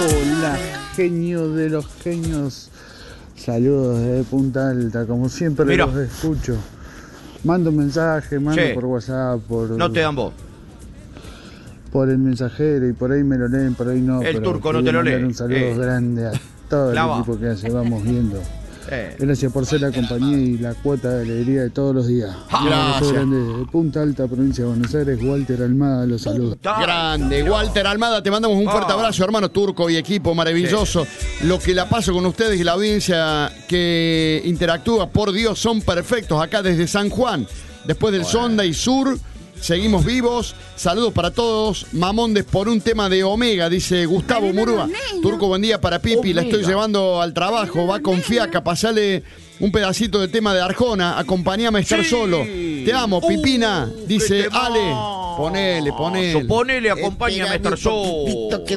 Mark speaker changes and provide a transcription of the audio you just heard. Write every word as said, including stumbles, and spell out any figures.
Speaker 1: Hola, genio de los genios. Saludos desde Punta Alta, como siempre
Speaker 2: Mira.
Speaker 1: los escucho. Mando un mensaje, mando
Speaker 2: Sí.
Speaker 1: por WhatsApp, por,
Speaker 2: No te dan voz.
Speaker 1: por el mensajero y por ahí me lo leen, por ahí no.
Speaker 2: El
Speaker 1: pero
Speaker 2: turco no
Speaker 1: quería
Speaker 2: te lo
Speaker 1: mandar
Speaker 2: lee.
Speaker 1: Un saludo
Speaker 2: Eh.
Speaker 1: grande a todo
Speaker 2: Clava.
Speaker 1: el equipo que hace, vamos viendo.
Speaker 2: Eh.
Speaker 1: Gracias por ser la compañía y la cuota de alegría de todos los días.
Speaker 2: Ja.
Speaker 1: Un abrazo
Speaker 3: Gracias.
Speaker 1: grande desde Punta Alta, provincia de Buenos Aires. Walter Almada los saluda.
Speaker 3: Grande, Walter Almada, te mandamos un fuerte
Speaker 2: Ah.
Speaker 3: abrazo, hermano turco y equipo maravilloso. Lo que la paso con ustedes y la audiencia que interactúa, por Dios, son perfectos acá desde San Juan. Después del Sonda y Sur, seguimos vivos. Saludos para todos. Mamondes por un tema de Omega, dice Gustavo Murúa. Turco, buen día para Pipi. La estoy
Speaker 2: Omega.
Speaker 3: llevando al trabajo. Va con fiaca. Pasale un pedacito de tema de Arjona. Acompáñame a estar
Speaker 2: Sí.
Speaker 3: solo. Te amo, Pipina.
Speaker 2: Uh,
Speaker 3: Dice
Speaker 2: qué temazo.
Speaker 3: Ale. Ponele, ponele.
Speaker 2: Ponele, acompáñame a estar
Speaker 4: Espérame un
Speaker 2: yo.
Speaker 4: poquitito que